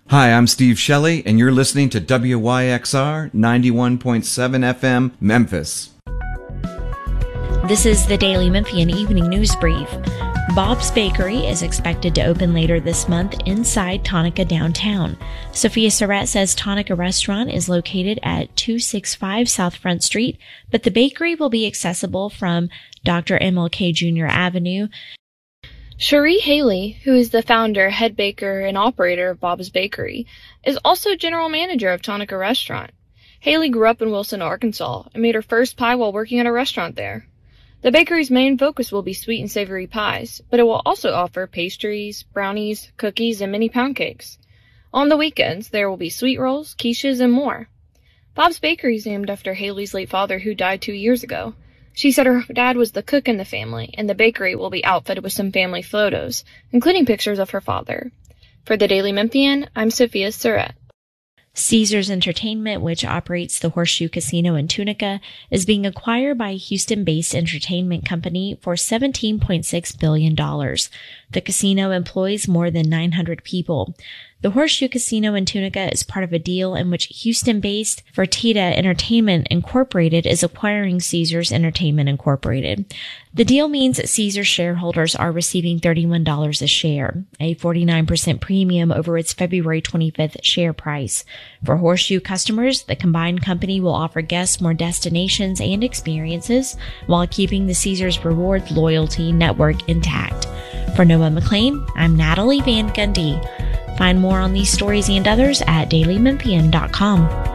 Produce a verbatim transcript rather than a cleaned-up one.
Hi, I'm Steve Shelley, and you're listening to W Y X R ninety-one point seven F M, Memphis. This is the Daily Memphian Evening News Brief. Bob's Bakery is expected to open later this month inside Tonica downtown. Sophia Surratt says Tonica Restaurant is located at two sixty-five South Front Street, but the bakery will be accessible from Doctor M L K Junior Avenue. Cherie Haley, who is the founder, head baker, and operator of Bob's Bakery, is also general manager of Tonica Restaurant. Haley grew up in Wilson, Arkansas, and made her first pie while working at a restaurant there. The bakery's main focus will be sweet and savory pies, but it will also offer pastries, brownies, cookies, and mini pound cakes. On the weekends, there will be sweet rolls, quiches, and more. Bob's Bakery is named after Haley's late father, who died two years ago. She said her dad was the cook in the family, and the bakery will be outfitted with some family photos, including pictures of her father. For the Daily Memphian, I'm Sophia Surratt. Caesars Entertainment, which operates the Horseshoe Casino in Tunica, is being acquired by a Houston-based entertainment company for seventeen point six billion dollars. The casino employs more than nine hundred people. The Horseshoe Casino in Tunica is part of a deal in which Houston-based Fertitta Entertainment Incorporated is acquiring Caesars Entertainment Incorporated. The deal means that Caesars shareholders are receiving thirty-one dollars a share, a forty-nine percent premium over its February twenty-fifth share price. For Horseshoe customers, the combined company will offer guests more destinations and experiences while keeping the Caesars Rewards loyalty network intact. For Noah McLean, I'm Natalie Van Gundy. Find more on these stories and others at daily memphian dot com.